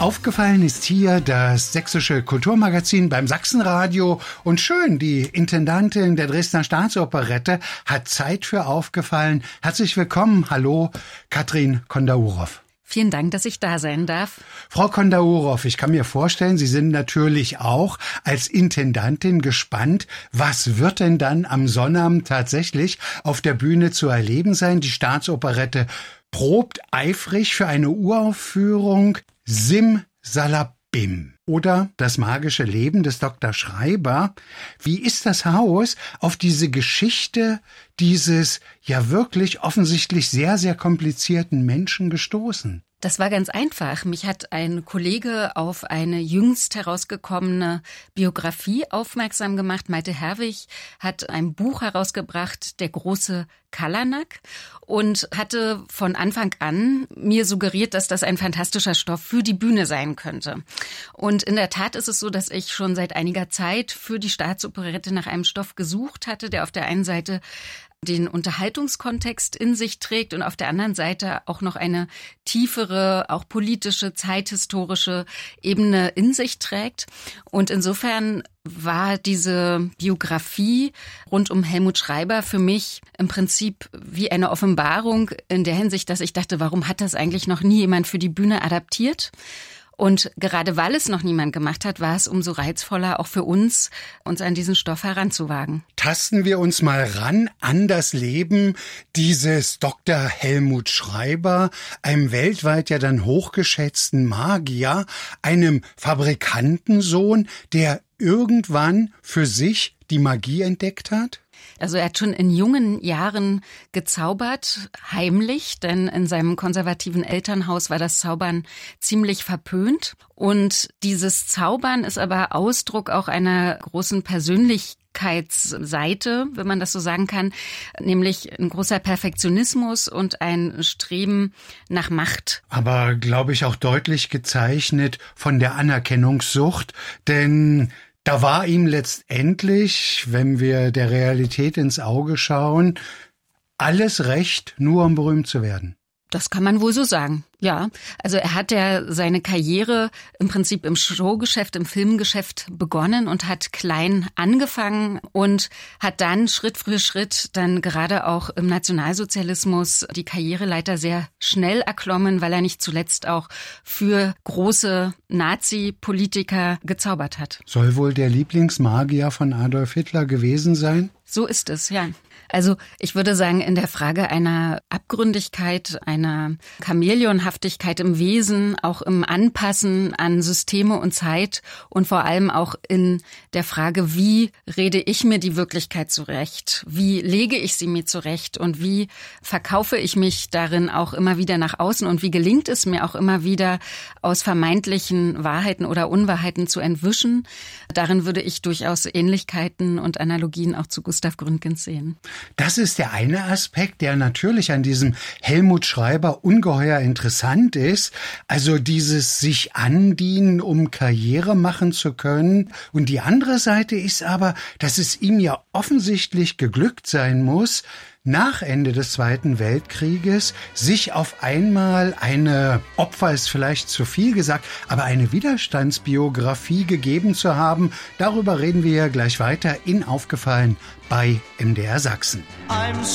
Aufgefallen ist hier das sächsische Kulturmagazin beim Sachsenradio und schön, die Intendantin der Dresdner Staatsoperette hat Zeit für Aufgefallen. Herzlich willkommen, hallo, Katrin Kondaurov. Vielen Dank, dass ich da sein darf. Frau Kondaurov, ich kann mir vorstellen, Sie sind natürlich auch als Intendantin gespannt, was wird denn dann am Sonnabend tatsächlich auf der Bühne zu erleben sein? Die Staatsoperette probt eifrig für eine Uraufführung Simsalabim oder das magische Leben des Dr. Schreiber. Wie ist das Haus auf diese Geschichte dieses ja wirklich offensichtlich sehr, sehr komplizierten Menschen gestoßen? Das war ganz einfach. Mich hat ein Kollege auf eine jüngst herausgekommene Biografie aufmerksam gemacht. Malte Herwig hat ein Buch herausgebracht, Der große Kallanak, und hatte von Anfang an mir suggeriert, dass das ein fantastischer Stoff für die Bühne sein könnte. Und in der Tat ist es so, dass ich schon seit einiger Zeit für die Staatsoperette nach einem Stoff gesucht hatte, der auf der einen Seite den Unterhaltungskontext in sich trägt und auf der anderen Seite auch noch eine tiefere, auch politische, zeithistorische Ebene in sich trägt. Und insofern war diese Biografie rund um Helmut Schreiber für mich im Prinzip wie eine Offenbarung in der Hinsicht, dass ich dachte, warum hat das eigentlich noch nie jemand für die Bühne adaptiert? Und gerade weil es noch niemand gemacht hat, war es umso reizvoller auch für uns an diesen Stoff heranzuwagen. Tasten wir uns mal ran an das Leben dieses Dr. Helmut Schreiber, einem weltweit ja dann hochgeschätzten Magier, einem Fabrikantensohn, der irgendwann für sich die Magie entdeckt hat? Also er hat schon in jungen Jahren gezaubert, heimlich, denn in seinem konservativen Elternhaus war das Zaubern ziemlich verpönt. Und dieses Zaubern ist aber Ausdruck auch einer großen Persönlichkeitsseite, wenn man das so sagen kann, nämlich ein großer Perfektionismus und ein Streben nach Macht. Aber, glaube ich, auch deutlich gezeichnet von der Anerkennungssucht, denn da war ihm letztendlich, wenn wir der Realität ins Auge schauen, alles recht, nur um berühmt zu werden. Das kann man wohl so sagen, ja. Also er hat ja seine Karriere im Prinzip im Showgeschäft, im Filmgeschäft begonnen und hat klein angefangen und hat dann Schritt für Schritt dann gerade auch im Nationalsozialismus die Karriereleiter sehr schnell erklommen, weil er nicht zuletzt auch für große Nazi-Politiker gezaubert hat. Soll wohl der Lieblingsmagier von Adolf Hitler gewesen sein? So ist es, ja. Also ich würde sagen, in der Frage einer Abgründigkeit, einer Chamäleonhaftigkeit im Wesen, auch im Anpassen an Systeme und Zeit und vor allem auch in der Frage, wie rede ich mir die Wirklichkeit zurecht? Wie lege ich sie mir zurecht? Und wie verkaufe ich mich darin auch immer wieder nach außen? Und wie gelingt es mir auch immer wieder, aus vermeintlichen Wahrheiten oder Unwahrheiten zu entwischen? Darin würde ich durchaus Ähnlichkeiten und Analogien auch zu Gustav Gründgens sehen. Das ist der eine Aspekt, der natürlich an diesem Helmut Schreiber ungeheuer interessant ist. Also dieses sich andienen, um Karriere machen zu können. Und die andere Seite ist aber, dass es ihm ja offensichtlich geglückt sein muss, nach Ende des Zweiten Weltkrieges sich auf einmal Opfer ist vielleicht zu viel gesagt, aber eine Widerstandsbiografie gegeben zu haben. Darüber reden wir gleich weiter in Aufgefallen bei MDR Sachsen.